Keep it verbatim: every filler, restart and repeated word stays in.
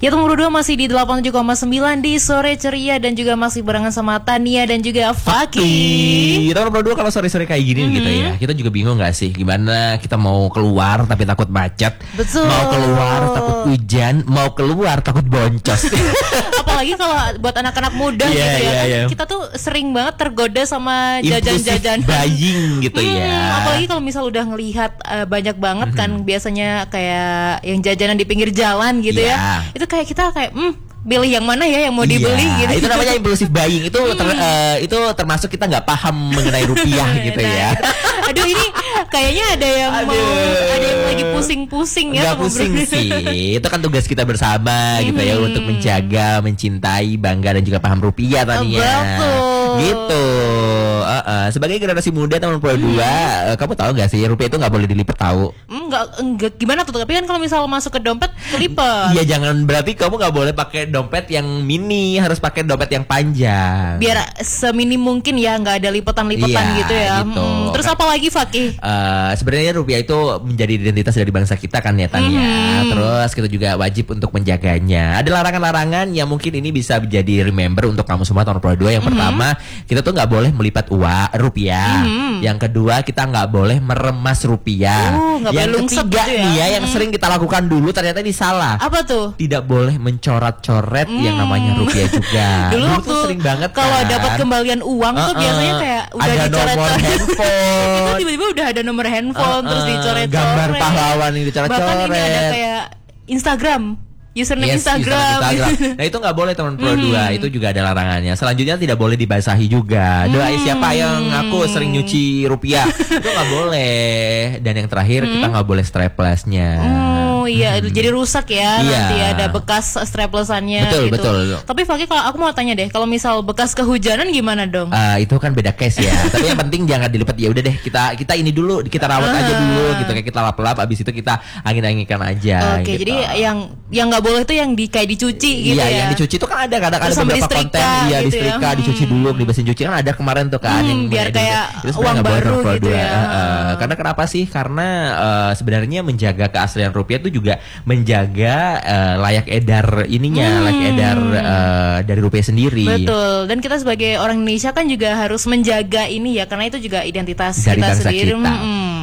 Ya nomor dua masih di delapan puluh tujuh koma sembilan di Sore Ceria dan juga masih barengan sama Tania dan juga Fakih. Kita nomor dua kalau sore-sore kayak gini mm-hmm. gitu ya. Kita juga bingung gak sih gimana kita mau keluar tapi takut macet. Betul. Mau keluar takut hujan, mau keluar takut boncos. Apalagi kalau buat anak-anak muda yeah, gitu ya. Yeah, yeah. Kita tuh sering banget tergoda sama jajan-jajan buying gitu hmm, ya. Apalagi kalau misal udah ngelihat uh, banyak banget mm-hmm. kan biasanya kayak yang jajanan di pinggir jalan gitu yeah. ya. Itu kayak kita kayak hmm pilih yang mana ya yang mau iya, dibeli gitu. Itu namanya impulsif buying. Itu ter, uh, itu termasuk kita nggak paham mengenai rupiah gitu nah, ya. Aduh ini kayaknya ada yang Aduh. mau ada yang lagi pusing-pusing ya. Nggak pusing sih. Itu kan tugas kita bersama gitu ya untuk menjaga, mencintai, bangga dan juga paham rupiah Tania. Betul. Gitu. Uh, uh. Sebagai generasi muda tahun dua puluh dua, hmm. uh, kamu tahu nggak sih rupiah itu nggak boleh dilipat tahu? Enggak, enggak gimana tuh? Tapi kan kalau misal masuk ke dompet kelipat. Iya jangan berarti kamu nggak boleh pakai dompet yang mini, harus pakai dompet yang panjang. Biar semini mungkin ya, nggak ada lipetan-lipetan iya, gitu ya. Gitu. Hmm, terus apa lagi Fakih? Uh, sebenarnya rupiah itu menjadi identitas dari bangsa kita kan ya Tania. Hmm. Terus kita juga wajib untuk menjaganya. Ada larangan-larangan yang mungkin ini bisa menjadi remember untuk kamu semua tahun dua puluh dua. Yang hmm. pertama, kita tuh nggak boleh melipat uang rupiah. Hmm. Yang kedua, kita nggak boleh meremas rupiah. Uh, yang ketiga gitu ya. nih ya, yang hmm. sering kita lakukan dulu ternyata ini salah. Apa tuh? Tidak boleh mencoret-coret hmm. yang namanya rupiah juga. Dulu, dulu tuh tuh sering banget kalau kan? dapat kembalian uang uh-uh. tuh biasanya kayak udah ada dicoret nomor handphone. Itu tiba-tiba udah ada nomor handphone uh-uh. terus dicoret-coret. Gambar pahlawan yang dicoret-coret. Bahkan ini ada kayak Instagram. Username yes, Instagram. Instagram. Nah itu nggak boleh teman Pro dua, itu juga ada larangannya. Selanjutnya tidak boleh dibasahi juga. Doa hmm. siapa yang aku sering nyuci rupiah itu nggak boleh. Dan yang terakhir hmm. kita nggak boleh straplessnya. Oh iya, hmm. jadi rusak ya iya. nanti ada bekas straplessannya. Betul gitu. betul. Tapi Fakih kalau aku mau tanya deh, kalau misal bekas kehujanan gimana dong? Uh, itu kan beda case ya. Tapi yang penting jangan dilipat, ya udah deh kita kita ini dulu kita rawat uh. aja dulu gitu, kayak kita lap-lap, abis itu kita angin-anginkan aja. Oke, okay, gitu. jadi yang yang nggak boleh tuh yang di kayak dicuci gitu iya, ya. Iya, yang dicuci itu kan ada kadang ada beberapa distrika, konten iya gitu disetrika, ya. dicuci dulu, dibersihin cuci kan ada kemarin tuh kan hmm, yang biar kayak itu uang baru gitu ya. Uh, uh, karena kenapa sih? Karena uh, sebenarnya menjaga keaslian rupiah itu juga menjaga uh, layak edar ininya, hmm. layak edar uh, dari rupiah sendiri. Betul. Dan kita sebagai orang Indonesia kan juga harus menjaga ini ya, karena itu juga identitas dari kita bangsa sendiri. Kita. Hmm.